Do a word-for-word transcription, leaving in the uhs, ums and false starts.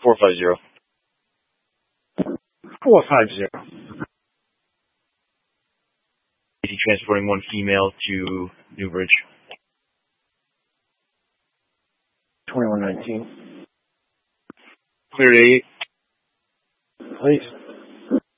four five zero. four five zero. Is he transporting one female to Newbridge? twenty-one nineteen. Clear to eight. Please.